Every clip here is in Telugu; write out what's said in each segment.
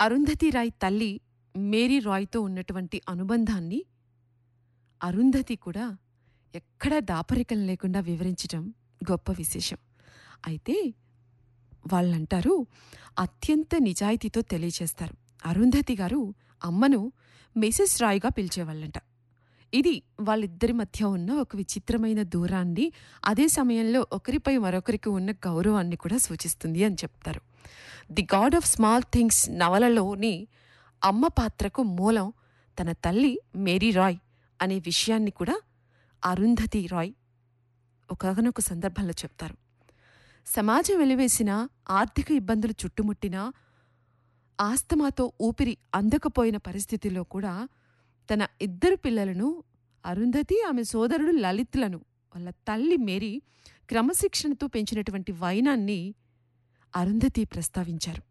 అరుంధతి రాయ్ తల్లి మేరీ రాయ్‌తో ఉన్నటువంటి అనుబంధాన్ని అరుంధతి కూడా ఎక్కడా దాపరికం లేకుండా వివరించటం గొప్ప విశేషం. అయితే వాళ్ళంటారు, అత్యంత నిజాయితీతో తెలియచేస్తారు. అరుంధతి గారు అమ్మను మిసెస్ రాయ్‌గా పిలిచేవాళ్ళంట. ఇది వాళ్ళిద్దరి మధ్య ఉన్న ఒక విచిత్రమైన దూరాన్ని, అదే సమయంలో ఒకరిపై మరొకరికి ఉన్న గౌరవాన్ని కూడా సూచిస్తుంది అని చెప్తారు. 'The God of small things' నవలలోని అమ్మ పాత్రకు మూలం తన తల్లి మేరీ రాయ్ అనే విషయాన్ని కూడా అరుంధతి రాయ్ ఒకానొక సందర్భంలో చెప్తారు. సమాజం వెలివేసిన, ఆర్థిక ఇబ్బందులు చుట్టుముట్టినా, ఆస్తమాతో ఊపిరి అందకపోయిన పరిస్థితిలో కూడా తన ఇద్దరు పిల్లలను, అరుంధతి ఆమె సోదరుడు లలిత్‌లను వాళ్ళ తల్లి మేరీ క్రమశిక్షణతో పెంచినటువంటి వైనాన్ని అరుంధతి ప్రస్తావించారు.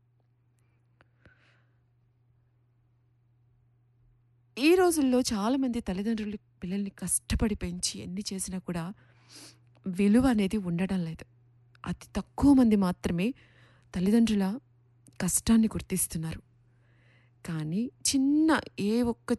ఈ రోజుల్లో చాలామంది తల్లిదండ్రులు పిల్లల్ని కష్టపడి పెంచి ఎన్ని చేసినా కూడా విలువ అనేది ఉండడం లేదు. అతి తక్కువ మంది మాత్రమే తల్లిదండ్రుల కష్టాన్ని గుర్తిస్తున్నారు. కానీ ఒక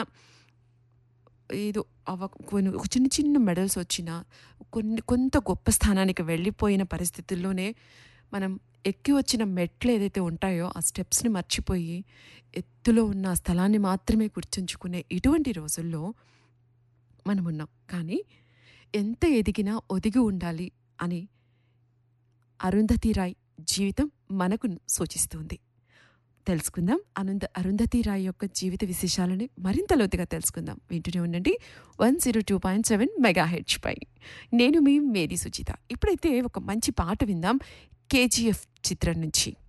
చిన్న చిన్న మెడల్స్ వచ్చినా, కొంత గొప్ప స్థానానికి వెళ్ళిపోయిన పరిస్థితుల్లోనే మనం ఎక్కి వచ్చిన మెట్లు ఏదైతే ఉంటాయో ఆ స్టెప్స్ని మర్చిపోయి ఎత్తులో ఉన్న ఆ స్థలాన్ని మాత్రమే గుర్తుంచుకునే ఇటువంటి రోజుల్లో మనమున్నాం. కానీ ఎంత ఎదిగినా ఒదిగి ఉండాలి అని అరుంధతి రాయ్ జీవితం మనకు సూచిస్తుంది. తెలుసుకుందాం. అరుంధతి రాయ్ యొక్క జీవిత విశేషాలను మరింత లోతుగా తెలుసుకుందాం. వింటూనే ఉండండి 102.7 మెగాహెర్ట్జ్ పై. నేను మీ మేరీ సుచిత. ఇప్పుడైతే ఒక మంచి పాట విందాం, కేజీఎఫ్ చిత్రం నుంచి.